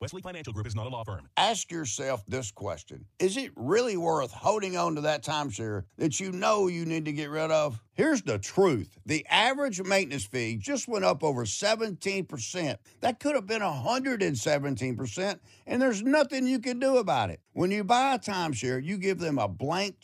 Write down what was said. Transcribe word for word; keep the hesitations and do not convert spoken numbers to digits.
Wesley Financial Group is not a law firm. Ask yourself this question. Is it really worth holding on to that timeshare that you know you need to get rid of? Here's the truth. The average maintenance fee just went up over seventeen percent. That could have been one hundred seventeen percent, and there's nothing you can do about it. When you buy a timeshare, you give them a blank